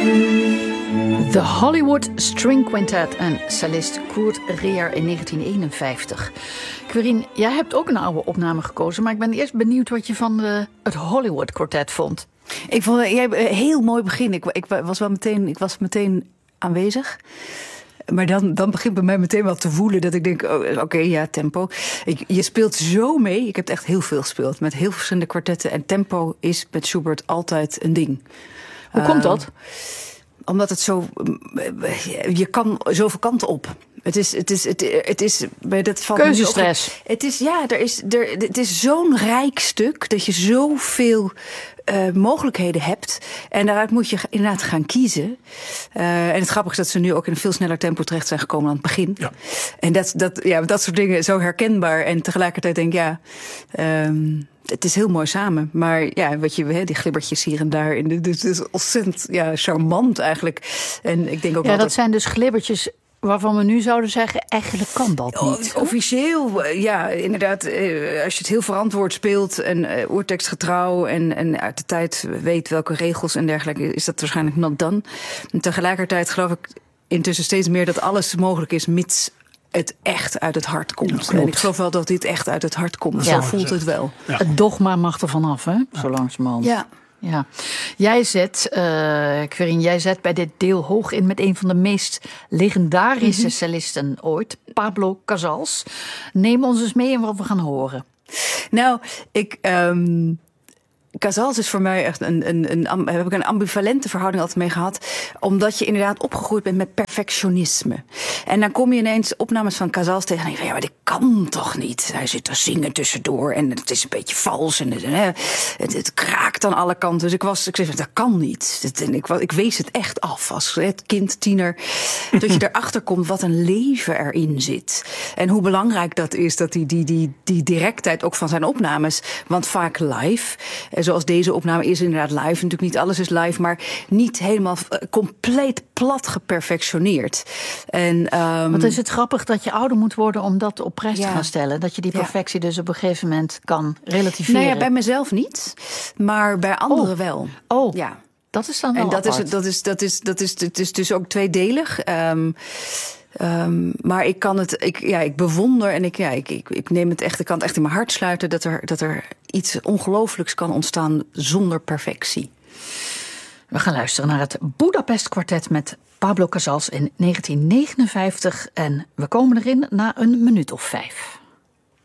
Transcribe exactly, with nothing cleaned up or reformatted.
The Hollywood String Quintet en cellist Kurt Reer in negentien eenenvijftig. Querien, jij hebt ook een oude opname gekozen, maar ik ben eerst benieuwd wat je van de, het Hollywood Quartet vond. Ik vond jij een heel mooi begin. Ik, ik was wel meteen, ik was meteen aanwezig. Maar dan, dan begint bij mij meteen wel te voelen dat ik denk, oh, oké, okay, ja, tempo. Ik, je speelt zo mee. Ik heb echt heel veel gespeeld met heel verschillende kwartetten. En tempo is met Schubert altijd een ding. Hoe uh, komt dat? Omdat het zo, je kan zoveel kanten op. Het is, het is, het, het is bij dat van keuzestress. Het is, ja, er is, er, het is zo'n rijk stuk dat je zoveel uh, mogelijkheden hebt. En daaruit moet je inderdaad gaan kiezen. Uh, en het grappige is dat ze nu ook in een veel sneller tempo terecht zijn gekomen dan het begin. Ja. En dat, dat, ja, dat soort dingen zo herkenbaar. En tegelijkertijd denk ik, ja, um, het is heel mooi samen. Maar ja, wat je, die glibbertjes hier en daar. Het is ontzettend ja, charmant eigenlijk. En ik denk ook ja, dat zijn dus glibbertjes waarvan we nu zouden zeggen, eigenlijk kan dat niet. Officieel, ja, inderdaad. Als je het heel verantwoord speelt en uh, oertekstgetrouw en, en uit de tijd weet welke regels en dergelijke, is dat waarschijnlijk not done. En tegelijkertijd geloof ik intussen steeds meer dat alles mogelijk is, mits het echt uit het hart komt. Ja, en ik geloof wel dat dit echt uit het hart komt. Ja. Zo voelt het wel. Ja. Het dogma mag er vanaf, hè? Zo langzamerhand. Ja. Ja. Jij zet, uh, Querien, jij zet bij dit deel hoog in met een van de meest legendarische mm-hmm. cellisten ooit, Pablo Casals. Neem ons eens mee in wat we gaan horen. Nou, ik Um... Casals is voor mij echt een, een, een, een, heb ik een ambivalente verhouding altijd mee gehad. Omdat je inderdaad opgegroeid bent met perfectionisme. En dan kom je ineens opnames van Casals tegen en denk je, ja, maar dit kan toch niet? Hij zit te zingen tussendoor en het is een beetje vals en het, het, het kraakt aan alle kanten. Dus ik was, ik zei, dat kan niet. En ik, ik wees het echt af als het kind, tiener. Dat je erachter komt wat een leven erin zit. En hoe belangrijk dat is, dat die, die, die, die directheid ook van zijn opnames. Want vaak live, zoals deze opname is inderdaad live. Natuurlijk niet alles is live, maar niet helemaal uh, compleet plat geperfectioneerd. En, um, Wat is het grappig dat je ouder moet worden om dat op prijs ja. te gaan stellen? Dat je die perfectie ja. dus op een gegeven moment kan relativeren. Nou ja, bij mezelf niet, maar bij anderen oh. wel. Oh, ja. Dat is dan wel En dat apart. is, dat is, dat is, dat is, het is dus ook tweedelig. Um, Um, maar ik kan het, ik, ja, ik bewonder en ik, ja, ik, ik, ik neem het echt, ik kan het echt in mijn hart sluiten dat er, dat er iets ongelooflijks kan ontstaan zonder perfectie. We gaan luisteren naar het Budapest Quartet met Pablo Casals in negentien negenenvijftig en we komen erin na een minuut of vijf.